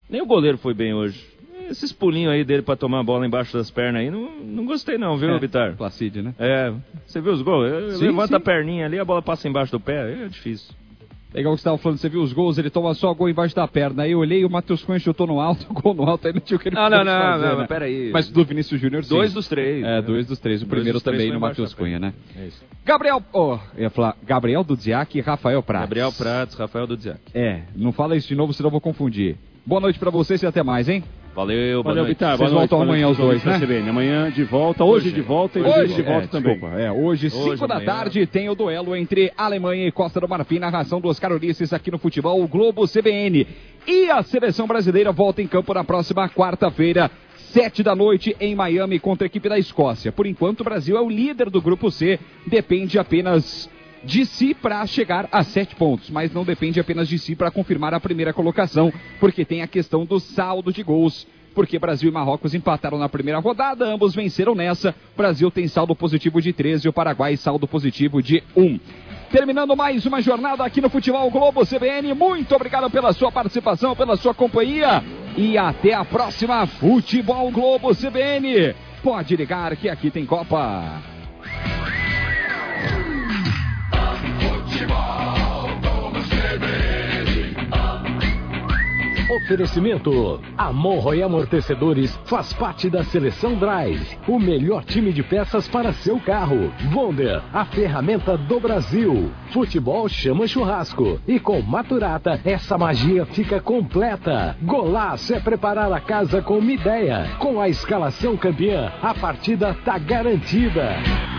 Nem o goleiro foi bem hoje. Esses pulinhos aí dele pra tomar a bola embaixo das pernas aí, não gostei não, viu, Vitar? Placide, né? Você viu os gols? Levanta a perninha ali, a bola passa embaixo do pé, é difícil. Legal que você estava falando, você viu os gols, ele toma só gol embaixo da perna. Aí eu olhei, o Matheus Cunha chutou no alto, o gol no alto, aí não tinha o que ele fazer, não, peraí. Mas do Vinícius Júnior, sim. 2 dos 3. 2 dos 3. O primeiro também no Matheus Cunha, né? É isso. Gabriel, eu ia falar Gabriel Dudziak e Rafael Prats. Gabriel Prats, Rafael Dudziak. Não fala isso de novo, senão eu vou confundir. Boa noite pra vocês e até mais, hein? Valeu, Vitar. Vocês voltam amanhã os dois, né? Amanhã de volta, hoje de volta e hoje de volta também. Desculpa, hoje 5 da tarde, tem o duelo entre Alemanha e Costa do Marfim, narração dos Carolices aqui no Futebol, o Globo CBN. E a seleção brasileira volta em campo na próxima quarta-feira, 7 da noite, em Miami, contra a equipe da Escócia. Por enquanto, o Brasil é o líder do Grupo C, depende apenas de si para chegar a 7 pontos, mas não depende apenas de si para confirmar a primeira colocação, porque tem a questão do saldo de gols, porque Brasil e Marrocos empataram na primeira rodada, ambos venceram nessa. Brasil tem saldo positivo de 13 e o Paraguai saldo positivo de 1. Terminando mais uma jornada aqui no Futebol Globo CBN, muito obrigado pela sua participação, pela sua companhia e até a próxima. Futebol Globo CBN, pode ligar que aqui tem Copa. Oferecimento: a Monroe Amortecedores faz parte da Seleção Drive, o melhor time de peças para seu carro. Wonder, a ferramenta do Brasil. Futebol chama churrasco e com Maturata essa magia fica completa. Golaço é preparar a casa com uma ideia. Com a escalação campeã, a partida tá garantida.